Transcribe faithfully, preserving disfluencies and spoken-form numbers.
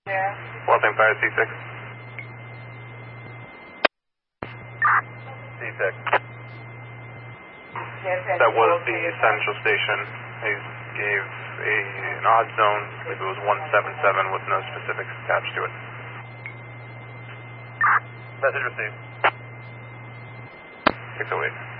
Yeah. Waltham Fire C six. C six. That was the central station. He gave a, an odd zone, I believe it was one seven seven with no specifics attached to it. Message received. six oh eight.